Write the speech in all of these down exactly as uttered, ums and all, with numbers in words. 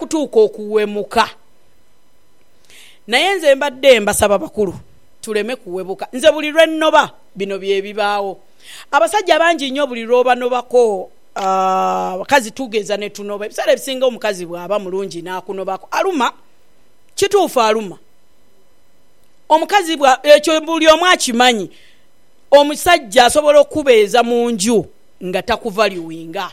kutuuka okuwemuka. Naye nze mbadde mbasaba bakulu tuleme kuwebuka. Nze buli lwe nnoba bino bye bibaawo. Abasajja bangi nnyo buli lwoba nobako abakazi uh, tugeza ne tunoba. Ebisale bisinga omukazi bw'aba mulungi n'akunobako aluma kituufu aluma. Omukazi bwa ekyo buli omu akimanyi. Omusajja asobola okubeeza mu nju nga takuvaluinga.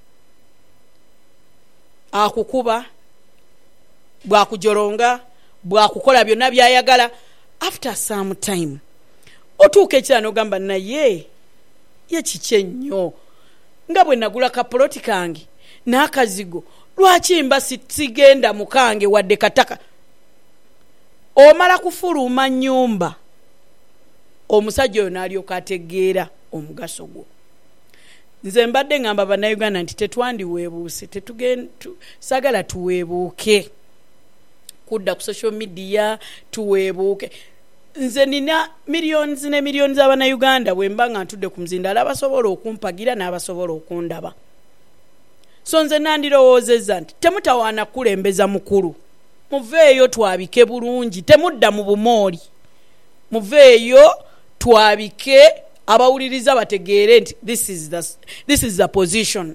Akukuba bwakujoronga bwakukola byonna byayagala. After some time otuuka ekira n'ogamba naye ye kiki nnyo nga bwe nagula kapoloti kange n'akazigo lwaki mba sigenda mukange wadde kataka. Omala kufuluma nnyumba omusajja oyo n'alyoka ategeera omugaso gwo. Nze mbadde ngamba bannayuganda nti tetwandiweebuuse tetugenda sagala tuweebuuke kudda ku social media tuweebuuke. Nze nina millions ne millions z'abannayuganda bwe mba nga ntudde ku muzindala abasobola okumpagira n'abasobola okundaba. So nze nandirowoozezza nti temutawaana kulembeza mukulu. Muveeyo twabike bulungi, temudda mu bumooli. Muveeyo twabike abawuliriza bategeere nti this is the this is the position.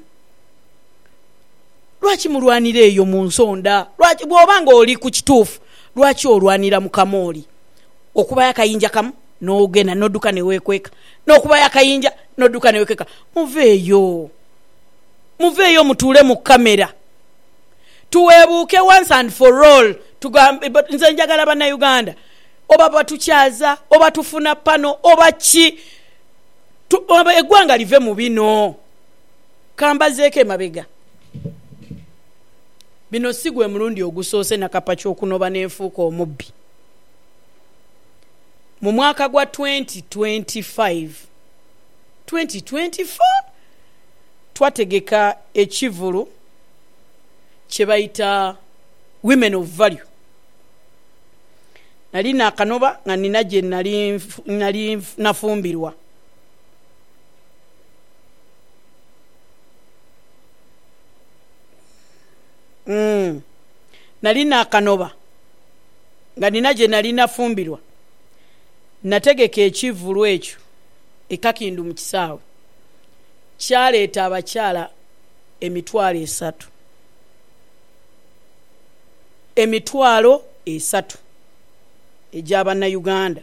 Lwaki mulwanira eyo mu nsonda? Lwaki bw'obanga oli ku kituufu lwaki olwanira mu kamooli? Okuba yakayinja kamu n'ogenda n'odduka ne weekweka, n'okuba yakayinja n'odduka ne weekweka. Muveeyo muveeyo mutuule mu kamera tuweebuuke once and for all. Tugambe nze njagala bannayuganda oba batukyaza oba tufuna pano oba ki eggwanga live mu bino. Kambazeeko emabega bino si gwe mulundi ogusoose nakapa ky'okunoba n'enfuuka omubbi. Mu mwaka gwa twenty twenty-five twenty twenty-four twategeka ekivulu kye bayita women of value. Nali nakanoba nga nina gye nali nali nafumbirwa. Mm. Nali nakanoba nga nina gye nali nafumbirwa. Nategeka ekivulu ekyo ekakindu mu kisaawe kyaleeta abakyala emitwalo esatu. Emitwalo esatu egy'abannayuganda.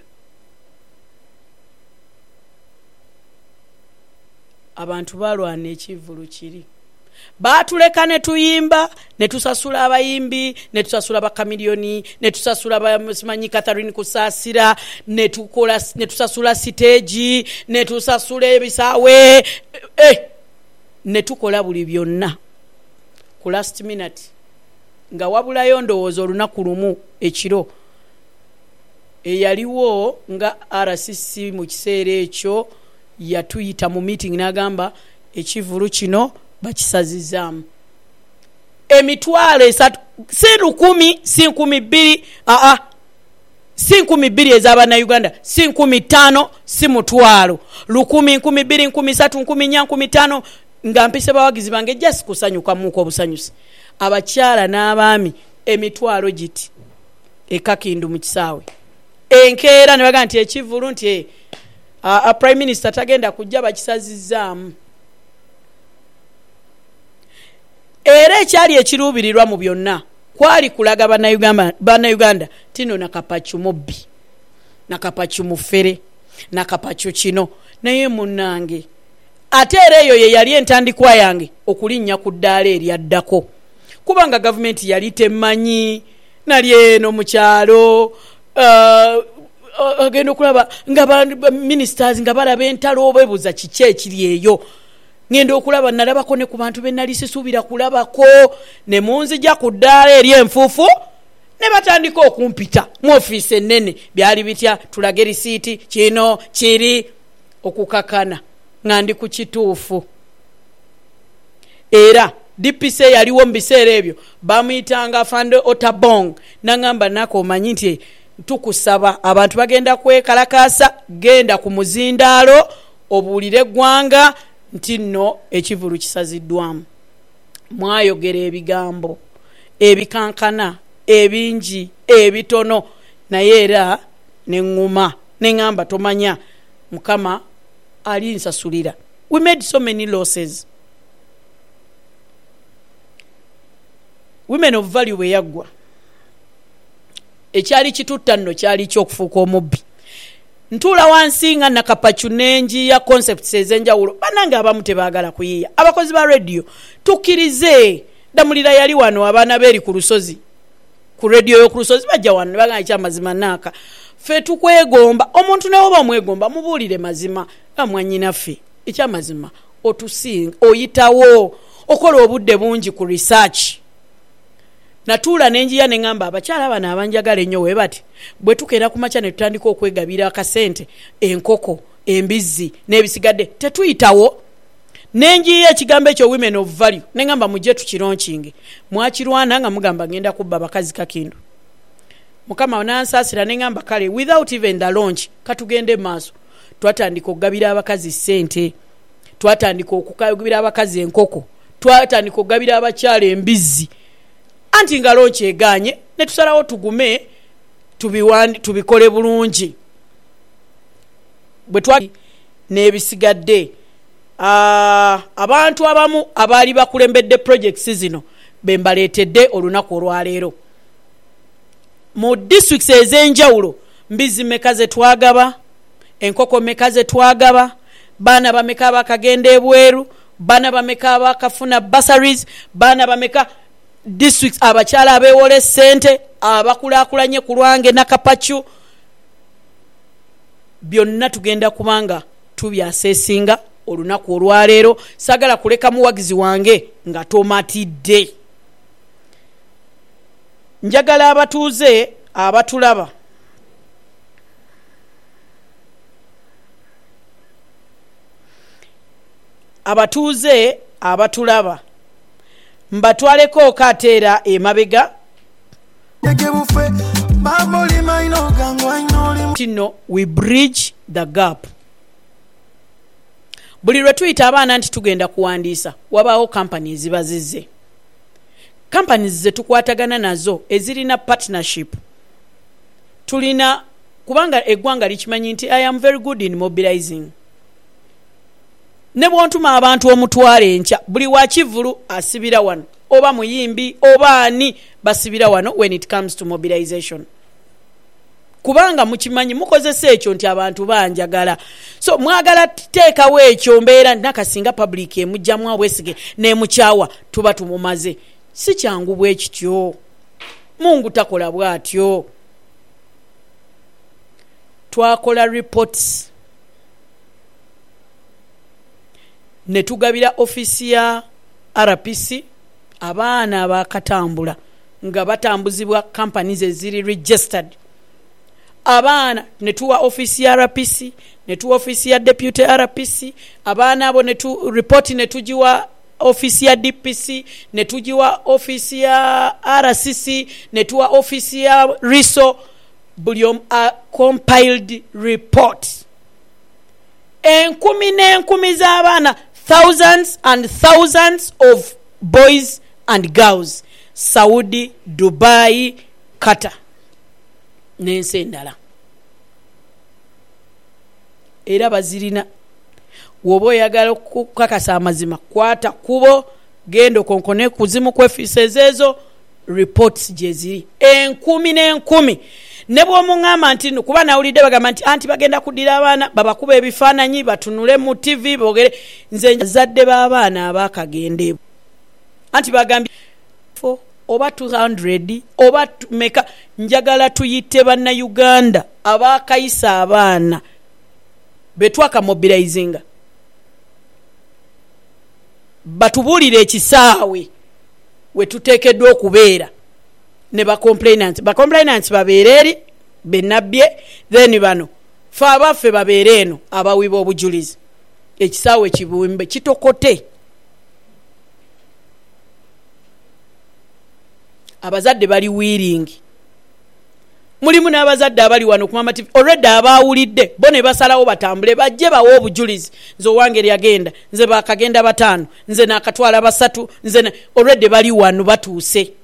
Abantu balwana ekivulu kiri. Baatuleka ne tuyimba ne tusasula abayimbi ne tusasula bakamiliyoni ne tusasula basimanyi Catherine Kusaasira ne tukola ne tusasula stage ne tusasula ebisaawe eh ne tukola buli byonna ku last minute nga wabulayo ndowooza olunaku lumu ekiro eyaliwo nga R C C mu kiseera ekyo yatuyita mu meeting n'agamba ekivulu kino bakisazizaamu emitwalo esatu. Si lukumi si nkumi bbiri aa si nkumi bbiri ez'abannayuganda si nkumi ttaano si mutwalo lukumi nkumi bbiri nkumi ssatu nkumi nnya nkumi ttaano nga mpise bawagizi bange just kusanyuka muko obusanyusi. Abakyala n'abaami emitwalo giti ekakindu mu kisaawe. Enkeera ne bagamba nti ekivulu nti a, a prime minister tagenda kujja bakisazizaamu. Era ekyali ekiruubirirwa mu byonna kwali kulaga bannayuganda bannayuganda tino nakapachu mubbi nakapachu mufere nakapachu kino naye munnange ate era eyo ye yali entandikwa yange okulinnya ku ddaala eryaddako kubanga gavumenti yali temanyi nali eno mu kyalo uh, agenda okulaba nga ba ministers nga balaba entalo obebuza kiki ekiri eyo. Ngendo okulaba nalabako ne ku bantu be nali sisuubira kulabako ne munzija ku ddaala eri enfuufu ne batandika okumpita mu ofiisi ennene. Byali bitya tulage risiiti kino kiri okukakana nga ndi ku kituufu. Era D P C yaliwo mu biseera ebyo bamuyitanga Fande Otabong nangamba nako omanyi nti tukusaba abantu bagenda kwekalakaasa genda ku muzindaalo obuulire eggwanga nti nno ekivulu kisaziddwamu. Mwayogera ebigambo ebikankana ebingi ebitono naye era neŋŋuma neŋŋamba tomanya Mukama ali nsasulira. We made so many losses. Women of value we yaggwa ekyali kitutta nno kyali ky'okufuuka omubbi. Ntula wansi nga nakapachu nenji ya concepts ezenjawulo banange abamu tebaagala kuyiya. Abakozi ba radio tukkirize Damulira yali wano abaana beeri ku lusozi ku radio yo ku lusozi bajja wano bagamba ekyamazima naaka ffe tukwegomba omuntu nawe oba omwegomba mubuulire mazima amwanyinaffe ekyamazima otusinga oyitawo okola obudde bungi ku research. Natuula nenjiya neŋŋamba abakyala bano abanjagala ennyo we bati bwe tukeera ku makya ne tutandika okwegabira akasente enkoko embizzi n'ebisigadde tetuyitawo. Nenjiya ekigambo ekyo women of value neŋŋamba mujje tukironkinge mwakirwana nga mugamba ngenda kubba bakazi kakindu. Mukama onansaasira neŋŋamba kale without even the launch katugende maaso twatandika okugabira abakazi ssente, twatandika okugabira abakazi enkoko, twatandika okugabira abakyala embizzi. Anti nga lonchi eganye ne tusalawo tugume tubiwandi tubikole bulungi bwe twa n'ebisigadde. Uh, abantu abamu abaali bakulembedde projects zino bembaleetedde olunaku olwaleero mu districts ez'enjawulo. Mbizi meka ze twagaba, enkoko meka ze twagaba, baana bameka bakagenda ebweru, baana bameka bakafuna bursaries, baana bameka districts abakyala abeewole ssente abakulaakulanye ku Lwange Nakapachu. Byonna tugenda kubanga tubyaseesinga olunaku olwaleero. Sagala kuleka muwagizi wange nga tomatidde. Njagala abatuuze abatulaba abatuuze abatulaba mbatwaleko kateera emabega tino we bridge the gap. Buli lwe tuyita abaana nti tugenda kuwandiisa wabaawo companies zibazizze. Companies ze tukwatagana nazo ezirina partnership tulina kubanga eggwanga likimanyi nti I am very good in mobilizing. Ne bwontuma abantu omutwale enkya buli wakivulu asibira wano oba muyimbi oba ani basibira wano when it comes to mobilization. Kubanga mukimanyi mukozesa ekyo nti abantu banjagala. So mwagala teekawo ekyo mbeera nakasinga public emujjamu abwesige n'emukyawa tuba tumumaze. Si kyangu bwe kityo. Mungu takola bw'atyo. Twakola reports ne tugabira ofisi ya R P C abaana abakatambula nga batambuzibwa companies eziri registered. Abaana ne tuwa ofisi ya R P C, ne tuwa ofisi ya deputy R P C, abaana abo ne tu report ne tujiwa ofisi ya D P C, ne tujiwa ofisi ya R C C, ne tuwa ofisi ya R I S O. Buli a compiled report. Enkumi n'enkumi z'abaana, thousands and thousands of boys and girls. Saudi, Dubai, Qatar. N'ensi endala. Era bazirina woba oyagala okukakasa amazima kwata kubo gendo konkone kuzimu kwefisez ezo reports gyeziri enkumi n'enkumi. Ne bw'omuŋŋamba nti kuba nawulidde bagamba nti anti bagenda kuddira abaana babakuba ebifaananyi batunule mu T V boogere nze zadde b'abaana abaakagende anti bagambye oba two hundred oba meka njagala tuyite banna Uganda abaakayisa abaana betwaka mobilizinga batubuulire ekisaawe we tuteekeddwa okubeera ne ba complainants ba complainants babeere eri benabye then bano fa abaffe babeere eno abawiba obujulizi ekisaawe kibumbe kitokote. Abazadde bali willing. Mulimu n'abazadde abali wano ku Mama T V already abaawulidde bo ne basalawo batambule bajje bawo obujulizi nze owange lyagenda nze bakagenda bataano nze nakatwala basatu nze already bali wano batuuse.